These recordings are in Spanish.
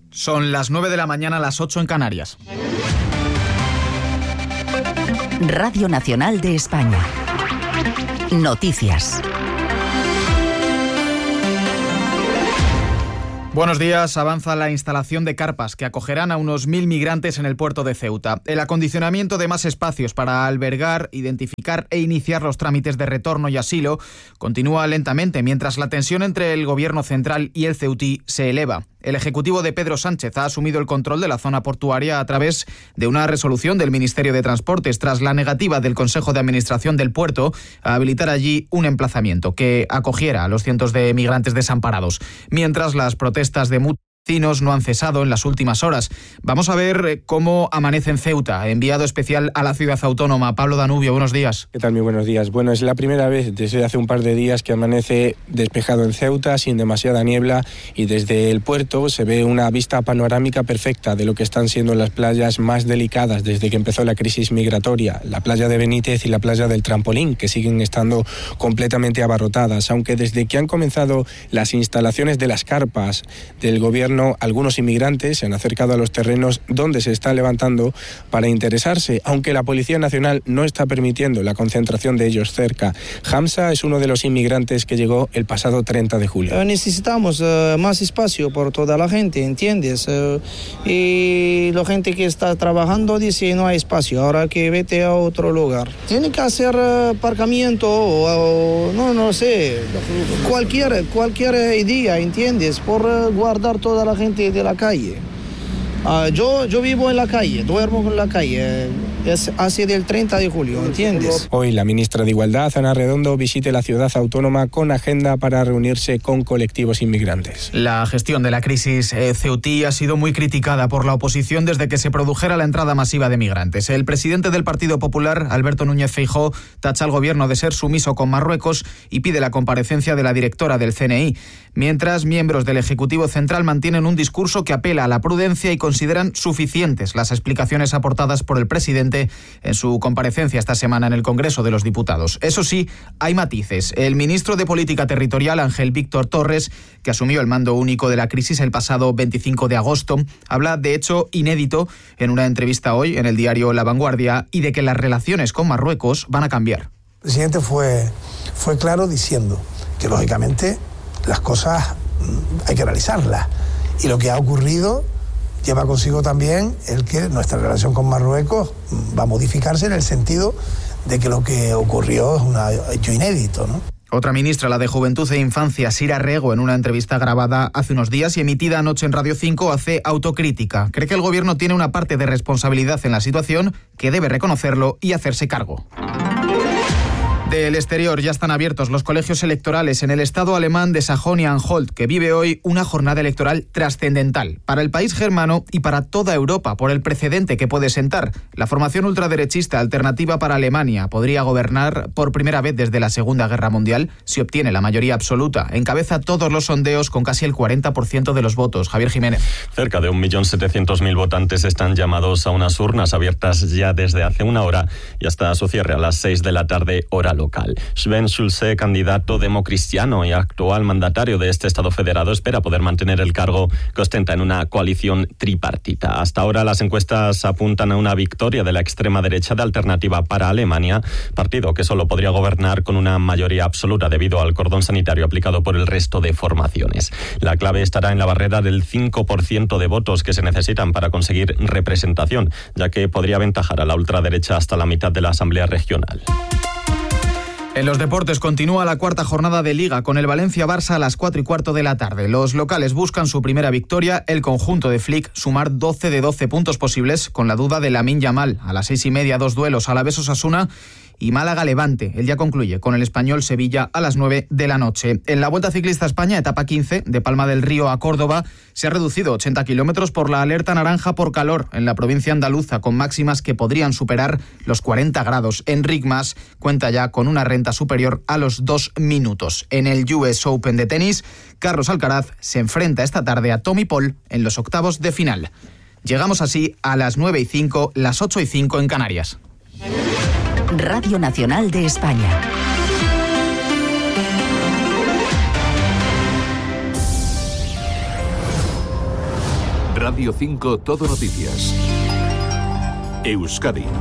Son las 9 de la mañana, las 8 en Canarias. Radio Nacional de España. Noticias. Buenos días. Avanza la instalación de carpas que acogerán a unos 1.000 migrantes en el puerto de Ceuta. El acondicionamiento de más espacios para albergar, identificar e iniciar los trámites de retorno y asilo continúa lentamente, mientras la tensión entre el gobierno central y el ceutí se eleva. El Ejecutivo de Pedro Sánchez ha asumido el control de la zona portuaria a través de una resolución del Ministerio de Transportes tras la negativa del Consejo de Administración del puerto a habilitar allí un emplazamiento que acogiera a los cientos de migrantes desamparados, mientras las protestas de muchos vecinos no han cesado en las últimas horas. Vamos a ver cómo amanece en Ceuta. Enviado especial a la ciudad autónoma, Pablo Danubio, buenos días. ¿Qué tal? Muy buenos días. Bueno, es la primera vez desde hace un par de días que amanece despejado en Ceuta, sin demasiada niebla, y desde el puerto se ve una vista panorámica perfecta de lo que están siendo las playas más delicadas desde que empezó la crisis migratoria, la playa de Benítez y la playa del Trampolín, que siguen estando completamente abarrotadas, aunque desde que han comenzado las instalaciones de las carpas del gobierno, algunos inmigrantes se han acercado a los terrenos donde se está levantando para interesarse, aunque la Policía Nacional no está permitiendo la concentración de ellos cerca. Hamza es uno de los inmigrantes que llegó el pasado 30 de julio. Necesitamos más espacio por toda la gente, ¿entiendes? Y la gente que está trabajando dice no hay espacio, ahora que vete a otro lugar. Tiene que hacer aparcamiento o no sé, cualquier idea, ¿entiendes? Por guardar toda la gente de la calle. Yo vivo en la calle, duermo en la calle, es así del 30 de julio, ¿entiendes? Hoy la ministra de Igualdad, Ana Redondo, visite la ciudad autónoma con agenda para reunirse con colectivos inmigrantes. La gestión de la crisis ceutí ha sido muy criticada por la oposición desde que se produjera la entrada masiva de migrantes. El presidente del Partido Popular, Alberto Núñez Feijóo, tacha al gobierno de ser sumiso con Marruecos y pide la comparecencia de la directora del CNI, mientras miembros del Ejecutivo Central mantienen un discurso que apela a la prudencia y consideran suficientes las explicaciones aportadas por el presidente en su comparecencia esta semana en el Congreso de los Diputados. Eso sí, hay matices. El ministro de Política Territorial, Ángel Víctor Torres, que asumió el mando único de la crisis el pasado 25 de agosto, habla de hecho inédito en una entrevista hoy en el diario La Vanguardia y de que las relaciones con Marruecos van a cambiar. El presidente fue claro diciendo que lógicamente las cosas hay que analizarlas y lo que ha ocurrido lleva consigo también el que nuestra relación con Marruecos va a modificarse en el sentido de que lo que ocurrió es un hecho inédito, ¿no? Otra ministra, la de Juventud e Infancia, Sira Rego, en una entrevista grabada hace unos días y emitida anoche en Radio 5, hace autocrítica. Cree que el gobierno tiene una parte de responsabilidad en la situación, que debe reconocerlo y hacerse cargo. Del exterior ya están abiertos los colegios electorales en el estado alemán de Sajonia-Anhalt, que vive hoy una jornada electoral trascendental para el país germano y para toda Europa por el precedente que puede sentar. La formación ultraderechista Alternativa para Alemania podría gobernar por primera vez desde la Segunda Guerra Mundial si obtiene la mayoría absoluta. Encabeza todos los sondeos con casi el 40% de los votos. Javier Jiménez. Cerca de 1.700.000 votantes están llamados a unas urnas abiertas ya desde hace una hora y hasta su cierre a las 6 de la tarde, hora local. Sven Schulze, candidato democristiano y actual mandatario de este Estado federado, espera poder mantener el cargo que ostenta en una coalición tripartita. Hasta ahora las encuestas apuntan a una victoria de la extrema derecha de Alternativa para Alemania, partido que solo podría gobernar con una mayoría absoluta debido al cordón sanitario aplicado por el resto de formaciones. La clave estará en la barrera del 5% de votos que se necesitan para conseguir representación, ya que podría aventajar a la ultraderecha hasta la mitad de la Asamblea Regional. En los deportes continúa la cuarta jornada de Liga con el Valencia-Barça a las 4:15 de la tarde. Los locales buscan su primera victoria, el conjunto de Flick sumar 12 de 12 puntos posibles con la duda de Lamine Yamal. A las 6:30 2 duelos, Alavés-Osasuna y Málaga-Levante. El día concluye con el Español-Sevilla a las 9 de la noche. En la Vuelta Ciclista a España, etapa 15, de Palma del Río a Córdoba, se ha reducido 80 kilómetros por la alerta naranja por calor en la provincia andaluza, con máximas que podrían superar los 40 grados. Enric Mas cuenta ya con una renta superior a los 2 minutos. En el US Open de tenis, Carlos Alcaraz se enfrenta esta tarde a Tommy Paul en los octavos de final. Llegamos así a las 9:05, las 8:05 en Canarias. Radio Nacional de España. Radio 5 Todo Noticias. Euskadi.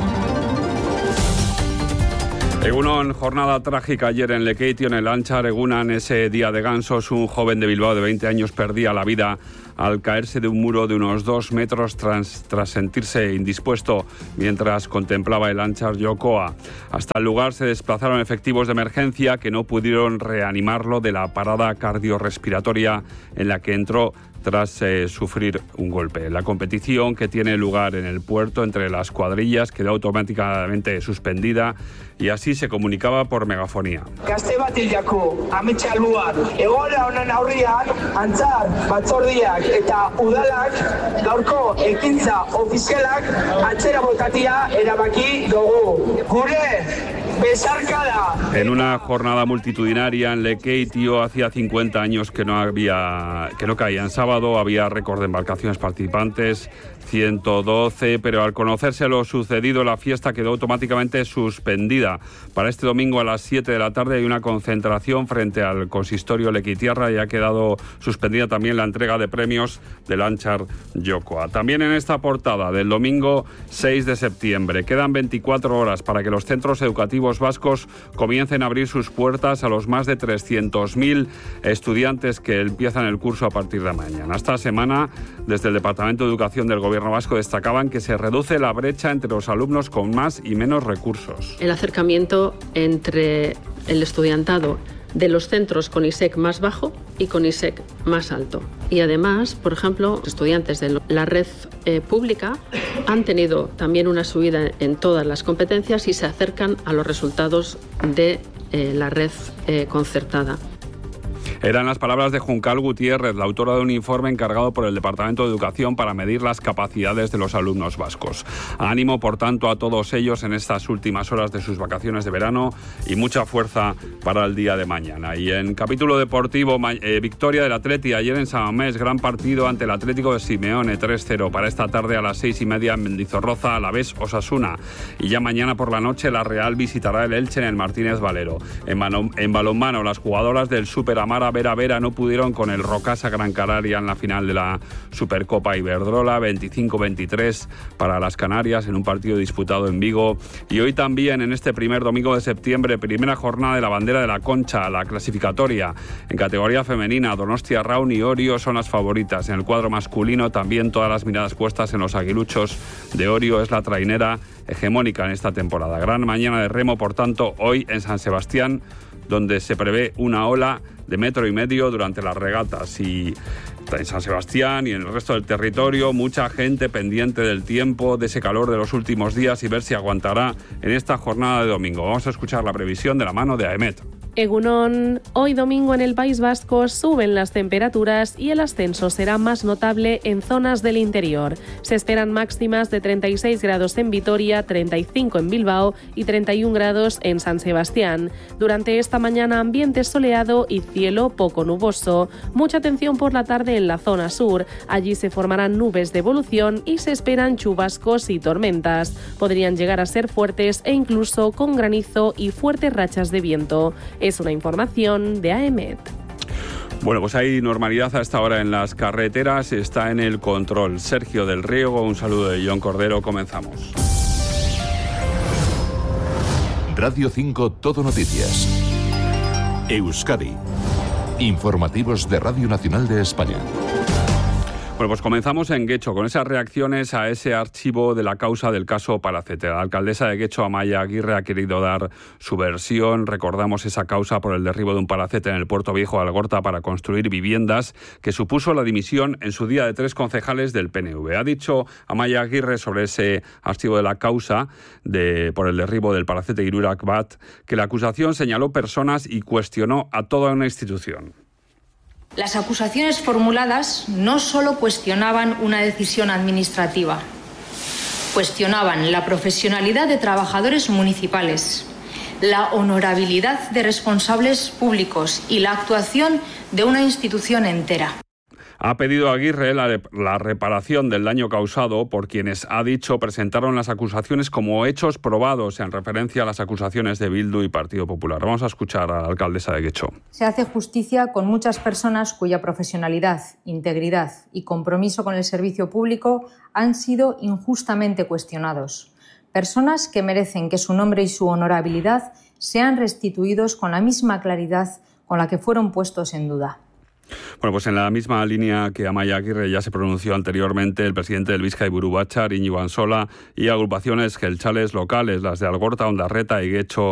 Egunon, jornada trágica ayer en Lekeitio, en el Antxar Egunan, ese día de gansos. Un joven de Bilbao de 20 años perdía la vida al caerse de un muro de unos 2 metros tras sentirse indispuesto mientras contemplaba el Antxar Jokoa. Hasta el lugar se desplazaron efectivos de emergencia que no pudieron reanimarlo de la parada cardiorrespiratoria en la que entró tras sufrir un golpe. La competición, que tiene lugar en el puerto entre las cuadrillas, quedó automáticamente suspendida y así se comunicaba por megafonía. Gazte batilako ametsa albuan, egoera honen aurrian, Antxar batzordiak eta udalak gaurko ekintza ofizialak atzera botatia erabaki dugu. Gure besarkada. En una jornada multitudinaria en Lekeitio, hacía 50 años que no caía en sábado, había récord de embarcaciones participantes, 112, pero al conocerse lo sucedido, la fiesta quedó automáticamente suspendida. Para este domingo a las 7 de la tarde hay una concentración frente al consistorio lekeitiarra y ha quedado suspendida también la entrega de premios del Antxar Jokoa. También en esta portada del domingo 6 de septiembre quedan 24 horas para que los centros educativos vascos comiencen a abrir sus puertas a los más de 300.000 estudiantes que empiezan el curso a partir de mañana. Esta semana, desde el Departamento de Educación del Gobierno Vasco destacaban que se reduce la brecha entre los alumnos con más y menos recursos. El acercamiento entre el estudiantado de los centros con ISEC más bajo y con ISEC más alto. Y además, por ejemplo, los estudiantes de la red pública han tenido también una subida en todas las competencias y se acercan a los resultados de la red concertada. Eran las palabras de Juncal Gutiérrez, la autora de un informe encargado por el Departamento de Educación para medir las capacidades de los alumnos vascos. Ánimo, por tanto, a todos ellos en estas últimas horas de sus vacaciones de verano y mucha fuerza para el día de mañana. Y en capítulo deportivo, victoria del Atleti ayer en San Mamés, gran partido ante el Atlético de Simeone, 3-0. Para esta tarde a las 6:30 en Mendizorroza, Alavés Osasuna. Y ya mañana por la noche la Real visitará el Elche en el Martínez Valero. En balonmano, las jugadoras del Super Amara Vera no pudieron con el Rocasa Gran Canaria en la final de la Supercopa Iberdrola, 25-23 para las Canarias en un partido disputado en Vigo. Y hoy también, en este primer domingo de septiembre, primera jornada de la bandera de la Concha, la clasificatoria. En categoría femenina, Donostia Raun y Orio son las favoritas. En el cuadro masculino también todas las miradas puestas en los aguiluchos de Orio. Es la trainera hegemónica en esta temporada. Gran mañana de remo, por tanto, hoy en San Sebastián, donde se prevé una ola de 1,5 metros durante las regatas. Y en San Sebastián y en el resto del territorio, mucha gente pendiente del tiempo, de ese calor de los últimos días y ver si aguantará en esta jornada de domingo. Vamos a escuchar la previsión de la mano de Aemet. Egunon, hoy domingo en el País Vasco suben las temperaturas y el ascenso será más notable en zonas del interior. Se esperan máximas de 36 grados en Vitoria, 35 en Bilbao y 31 grados en San Sebastián. Durante esta mañana ambiente soleado y cielo poco nuboso. Mucha atención por la tarde en la zona sur. Allí se formarán nubes de evolución y se esperan chubascos y tormentas. Podrían llegar a ser fuertes e incluso con granizo y fuertes rachas de viento. Es una información de AEMET. Bueno, pues hay normalidad a esta hora en las carreteras. Está en el control Sergio del Riego. Un saludo de John Cordero. Comenzamos. Radio 5 Todo Noticias. Euskadi. Informativos de Radio Nacional de España. Bueno, pues comenzamos en Guecho con esas reacciones a ese archivo de la causa del caso Palacete. La alcaldesa de Guecho, Amaia Aguirre, ha querido dar su versión. Recordamos esa causa por el derribo de un palacete en el Puerto Viejo de Algorta para construir viviendas, que supuso la dimisión en su día de 3 concejales del PNV. Ha dicho Amaia Aguirre sobre ese archivo de la causa por el derribo del palacete Irurak Bat que la acusación señaló personas y cuestionó a toda una institución. Las acusaciones formuladas no solo cuestionaban una decisión administrativa, cuestionaban la profesionalidad de trabajadores municipales, la honorabilidad de responsables públicos y la actuación de una institución entera. Ha pedido Aguirre la reparación del daño causado por quienes, ha dicho, presentaron las acusaciones como hechos probados, en referencia a las acusaciones de Bildu y Partido Popular. Vamos a escuchar a la alcaldesa de Getxo. Se hace justicia con muchas personas cuya profesionalidad, integridad y compromiso con el servicio público han sido injustamente cuestionados. Personas que merecen que su nombre y su honorabilidad sean restituidos con la misma claridad con la que fueron puestos en duda. Bueno, pues en la misma línea que Amaia Aguirre ya se pronunció anteriormente el presidente del Bizkai Buru Batzar, Iñigo Ansola, y agrupaciones geltzales locales, las de Algorta, Ondarreta y Getxo,